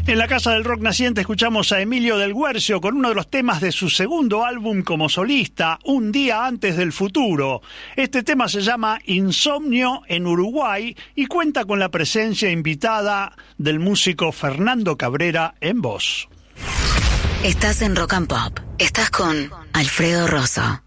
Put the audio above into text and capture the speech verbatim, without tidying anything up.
En la Casa del Rock Naciente escuchamos a Emilio del Guercio con uno de los temas de su segundo álbum como solista, Un día antes del futuro. Este tema se llama Insomnio en Uruguay y cuenta con la presencia invitada del músico Fernando Cabrera en voz. Estás en Rock and Pop. Estás con Alfredo Rosso.